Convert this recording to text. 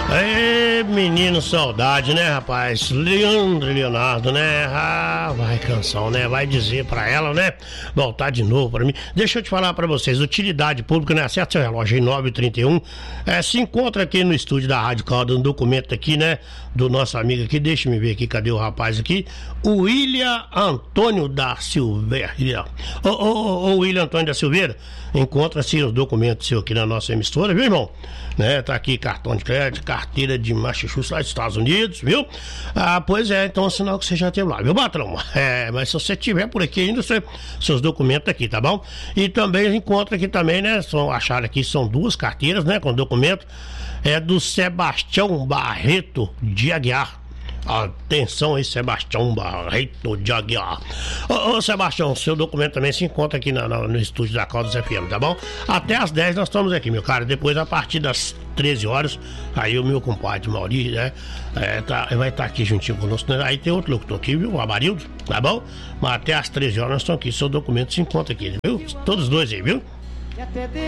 Ei, menino saudade, né, rapaz? Leandro e Leonardo, né? Ah, vai canção, né? Vai dizer pra ela, né? Voltar de novo pra mim. Deixa eu te falar pra vocês, utilidade pública, né? Acerta seu relógio aí, 9h31. Se encontra aqui no estúdio da Rádio Calda, um documento aqui, né? Do nosso amigo aqui, deixa eu ver aqui, cadê o rapaz aqui? O William Antônio da Silveira. Ô, William Antônio da Silveira, encontra-se os documentos seus aqui na nossa emissora, viu, irmão? Né? Tá aqui cartão de crédito, carteira de Massachusetts, lá dos Estados Unidos, viu? Ah, pois é, então é sinal que você já teve lá, viu, patrão? Mas se você tiver por aqui ainda, seus documentos aqui, tá bom? E também encontra aqui também, né? Acharam aqui, são 2 carteiras, né? Com documento. É do Sebastião Barreto de Aguiar. Atenção aí, Sebastião Barreto de Aguiar. Ô, Sebastião, seu documento também se encontra aqui no estúdio da Caldas FM, tá bom? Até às 10 nós estamos aqui, meu cara. Depois, a partir das 13 horas, aí o meu compadre Maurício, né? Vai estar aqui juntinho conosco. Aí tem outro locutor aqui, viu? O Amarildo, tá bom? Mas até às 13 horas nós estamos aqui. Seu documento se encontra aqui, viu? Todos 2 aí, viu?